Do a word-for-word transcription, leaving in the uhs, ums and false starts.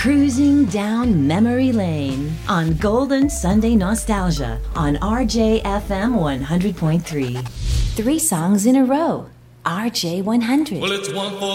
Cruising down memory lane on Golden Sunday Nostalgia on R J F M one hundred point three. Three songs in a row. R J one hundred. Well, it's one for